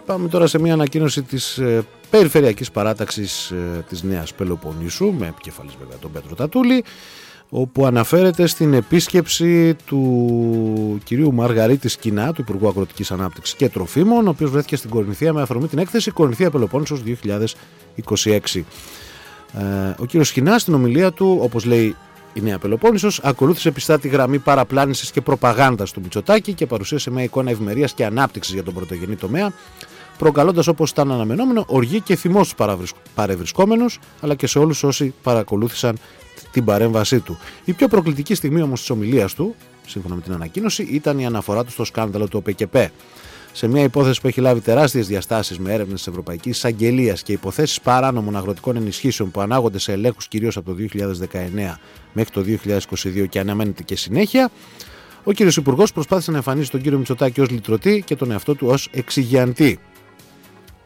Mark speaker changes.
Speaker 1: Πάμε τώρα σε μια ανακοίνωση της Περιφερειακής Παράταξης της Νέας Πελοποννήσου, με επικεφαλής βέβαια τον Πέτρο Τατούλη, όπου αναφέρεται στην επίσκεψη του κυρίου Μαργαρίτη Σκινά, του Υπουργού Αγροτικής Ανάπτυξης και Τροφίμων, ο οποίος βρέθηκε στην Κορινθία με αφορμή την έκθεση Κορινθία Πελοπόννησος 2026. Ο κύριος Σκινά στην ομιλία του, όπως λέει η Νέα Πελοπόννησος, ακολούθησε πιστά τη γραμμή παραπλάνησης και προπαγάνδας του Μητσοτάκη και παρουσίασε μια εικόνα ευημερίας και ανάπτυξης για τον πρωτογενή τομέα, προκαλώντας, όπως ήταν αναμενόμενο, οργή και θυμό στους παρευρισκόμενους, αλλά και σε όλους όσοι παρακολούθησαν την παρέμβασή του. Η πιο προκλητική στιγμή όμως της ομιλίας του, σύμφωνα με την ανακοίνωση, ήταν η αναφορά του στο σκάνδαλο του ΟΠΕΚΕΠΕ. Σε μια υπόθεση που έχει λάβει τεράστιες διαστάσεις με έρευνες της Ευρωπαϊκής Εισαγγελίας και υποθέσεις παράνομων αγροτικών ενισχύσεων που ανάγονται σε ελέγχους κυρίως από το 2019 μέχρι το 2022 και αναμένεται και συνέχεια, ο κύριος Υπουργός προσπάθησε να εμφανίσει τον κύριο Μητσοτάκη ως λυτρωτή και τον εαυτό του ως εξηγιαντή.